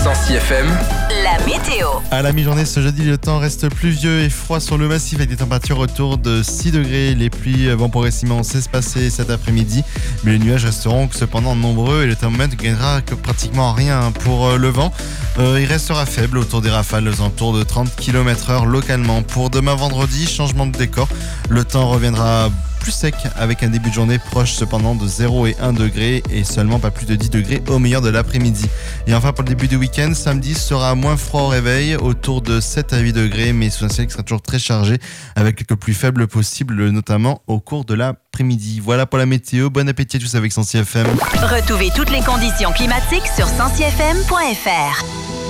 Sensi FM, la météo. À la mi-journée ce jeudi, le temps reste pluvieux et froid sur le massif avec des températures autour de 6 degrés. Les pluies vont progressivement s'espacer cet après-midi, mais les nuages resteront cependant nombreux et le thermomètre gagnera que pratiquement rien pour le vent. Il restera faible autour des rafales aux alentours de 30 km/h localement. Pour demain vendredi, changement de décor. Le temps reviendra plus sec avec un début de journée proche cependant de 0 et 1 degré et seulement pas plus de 10 degrés au meilleur de l'après-midi. Et enfin pour le début du week-end, samedi sera moins froid au réveil, autour de 7 à 8 degrés, mais sous un ciel qui sera toujours très chargé avec quelques pluies faibles possibles, notamment au cours de l'après-midi. Voilà pour la météo, bon appétit à tous avec Sensi FM. Retrouvez toutes les conditions climatiques sur sensifm.fr.